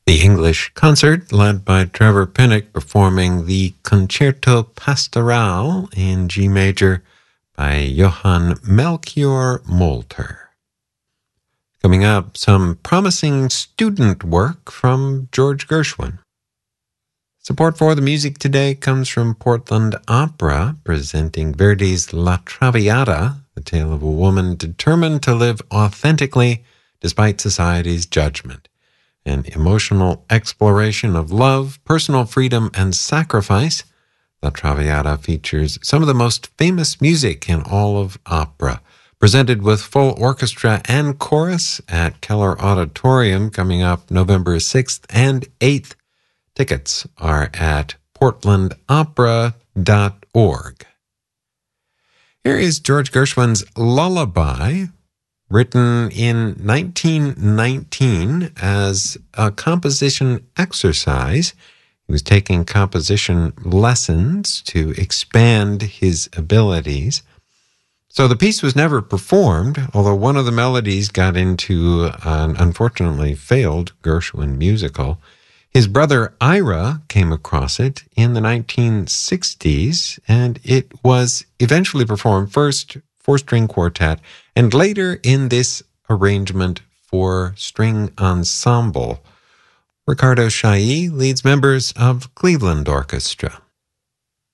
The English concert, led by Trevor Pinnock, performing the Concerto Pastorale in G major by Johann Melchior Molter. Coming up, some promising student work from George Gershwin. Support for the music today comes from Portland Opera, presenting Verdi's La Traviata, the tale of a woman determined to live authentically despite society's judgment. An emotional exploration of love, personal freedom, and sacrifice, La Traviata features some of the most famous music in all of opera, presented with full orchestra and chorus at Keller Auditorium coming up November 6th and 8th. Tickets are at portlandopera.org. Here is George Gershwin's Lullaby, written in 1919 as a composition exercise. He was taking composition lessons to expand his abilities. So the piece was never performed, although one of the melodies got into an unfortunately failed Gershwin musical. His brother Ira came across it in the 1960s, and it was eventually performed first for string quartet and later in this arrangement for string ensemble. Ricardo Chailly leads members of Cleveland Orchestra.